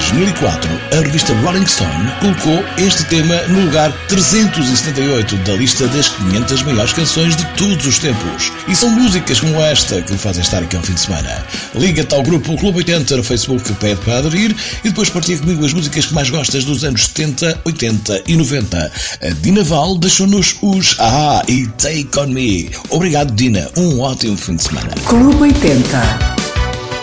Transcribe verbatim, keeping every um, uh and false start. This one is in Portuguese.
dois mil e quatro, a revista Rolling Stone colocou este tema no lugar trezentos e setenta e oito da lista das quinhentas maiores canções de todos os tempos. E são músicas como esta que lhe fazem estar aqui ao fim de semana. Liga-te ao grupo Clube oitenta no Facebook, pede para aderir e depois partilha comigo as músicas que mais gostas dos anos setenta, oitenta e noventa. A Dina Val deixou-nos os Ah e Take On Me. Obrigado, Dina. Um ótimo fim de semana. Clube oitenta.